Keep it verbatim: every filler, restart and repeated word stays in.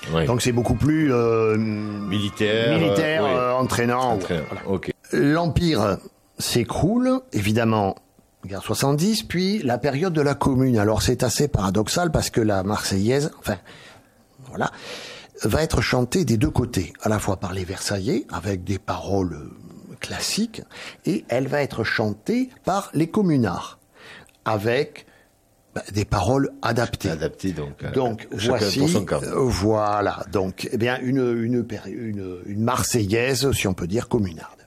Oui. Donc c'est beaucoup plus euh, militaire, militaire euh, oui. euh, entraînant. Entraînant. Voilà. Ok. L'Empire s'écroule, évidemment, guerre soixante-dix, puis la période de la Commune. Alors c'est assez paradoxal parce que la Marseillaise, enfin, voilà, va être chantée des deux côtés, à la fois par les Versaillais, avec des paroles classiques, et elle va être chantée par les communards, avec bah, des paroles adaptées. Adaptées, donc. Donc euh, chacun voici, pour son camp. euh, voilà, donc, eh bien, une, une, une, une Marseillaise, si on peut dire, communarde.